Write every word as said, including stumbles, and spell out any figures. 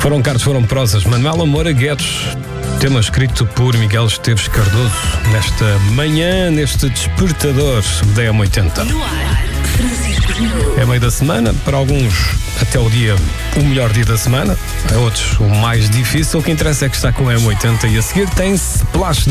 Foram cartas, foram prosas. Manuela Moura Guedes, tema escrito por Miguel Esteves Cardoso, nesta manhã, neste despertador da M oitenta. É meio da semana, para alguns até o dia, o melhor dia da semana, a outros o mais difícil. O que interessa é que está com a M oitenta e a seguir tem Splash.